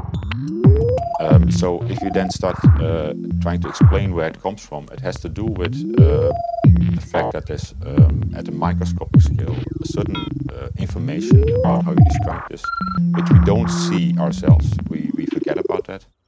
So if you then start trying to explain where it comes from, it has to do with the fact that there's, at a microscopic scale, a certain information about how you describe this, which we don't see ourselves. We forget about that.